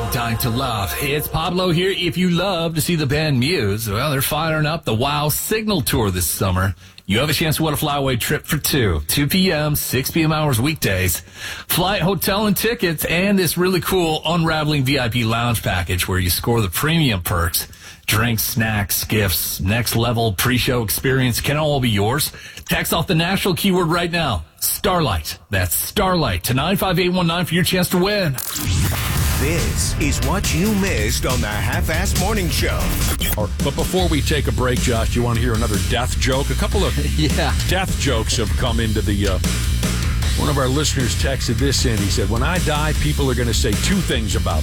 Dying to Love. It's Pablo here. If you love to see the band Muse, well, they're firing up the WOW Signal Tour this summer. You have a chance to win a flyaway trip for 2 p.m., 6 p.m. hours weekdays. Flight, hotel, and tickets, and this really cool Unraveling VIP lounge package where you score the premium perks. Drinks, snacks, gifts, next level pre-show experience can all be yours. Text off the national keyword right now. Starlight. That's Starlight to 95819 for your chance to win. This is what you missed on the Half-Assed Morning Show. But before we take a break, Josh, do you want to hear another death joke? A couple of death jokes have come into the... one of our listeners texted this in. He said, when I die, people are going to say two things about